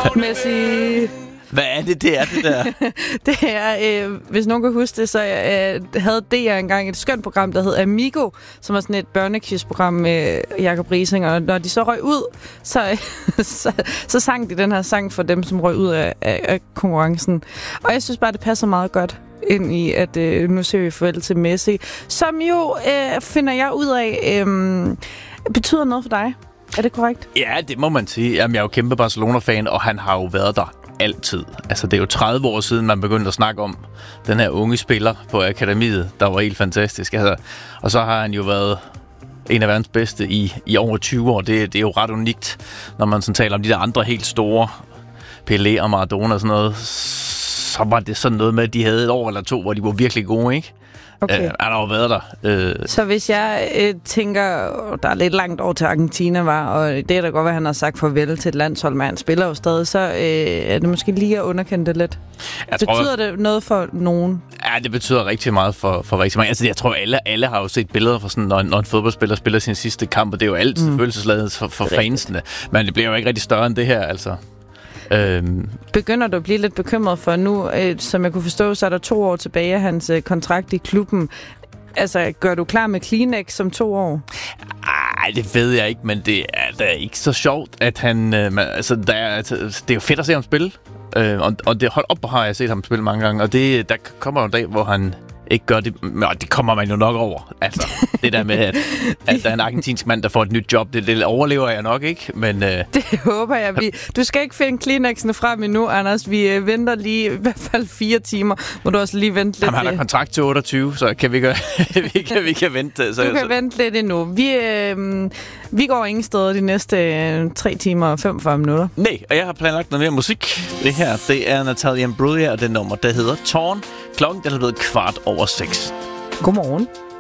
Messi. Hvad er det der? Det er, hvis nogen kan huske det, så havde DR engang et skønt program, der hed Amigo, som var sådan et børnequiz-program med Jacob Riising, og når de så røg ud, så sang de den her sang for dem, som røg ud af konkurrencen. Og jeg synes bare, det passer meget godt ind i, at nu ser vi farvel til Messi, som jo, finder jeg ud af, betyder noget for dig. Er det korrekt? Ja, det må man sige. Jamen, jeg er jo kæmpe Barcelona-fan, og han har jo været der altid. Altså, det er jo 30 år siden, man begyndte at snakke om den her unge spiller på akademiet, der var helt fantastisk. Altså, og så har han jo været en af verdens bedste i over 20 år. Det er jo ret unikt, når man sådan taler om de der andre helt store, Pelé og Maradona og sådan noget. Så var det sådan noget med, at de havde et år eller to, hvor de var virkelig gode, ikke? Okay. Han har jo været der. Så hvis jeg tænker, der er lidt langt over til Argentina var, og det er da godt, hvad han har sagt farvel til et landshold, men han spiller jo stadig, så er det måske lige at underkende det lidt. Betyder det noget for nogen? Ja, det betyder rigtig meget for rigtig mange. Altså, jeg tror, alle har jo set billeder fra sådan, når en fodboldspiller spiller sin sidste kamp, og det er jo altid følelsesladet for fansene. Men det bliver jo ikke rigtig større end det her, altså. Begynder du at blive lidt bekymret for nu, som jeg kunne forstå, så er der 2 år tilbage af hans kontrakt i klubben. Altså, gør du klar med Kleenex som 2 år? Ej, det ved jeg ikke, men det er da ikke så sjovt, at han... det er jo fedt at se ham spille, og det hold op, har jeg set ham spille mange gange, og der kommer jo en dag, hvor han ikke gør det, og det kommer man jo nok over. Altså, det der med, at der er en argentinsk mand, der får et nyt job, det overlever jeg nok ikke, men... Det håber jeg. Du skal ikke finde Kleenexene frem endnu, Anders. Vi venter lige i hvert fald 4 timer. Må du også lige vente lidt. Jamen, han har kontrakt til 28, så kan vi kan vente. Du kan vente lidt endnu. Vi går ingen steder de næste 3 timer og 45 minutter. Nej, og jeg har planlagt noget mere musik. Det her, det er Natalia Imbruglia, og det nummer, der hedder Torn. Klokken, der er blevet 6:15. Godmorgen.